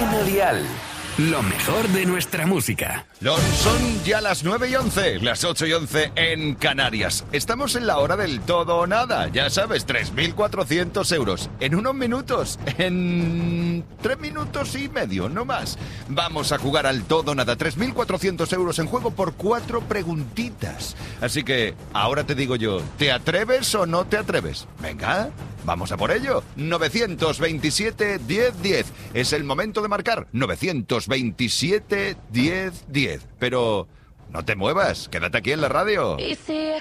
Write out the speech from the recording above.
Cadena Dial. Lo mejor de nuestra música. Son ya las 9:11, las 8:11 en Canarias. Estamos en la hora del todo o nada. Ya sabes, 3.400 euros. En unos minutos, en 3 minutos y medio, no más. Vamos a jugar al todo o nada. 3.400 euros en juego por 4 preguntitas. Así que, ahora te digo yo, ¿te atreves o no te atreves? Venga, vamos a por ello. 927-1010. Es el momento de marcar. 927-1010. Pero no te muevas, quédate aquí en la radio. Y si es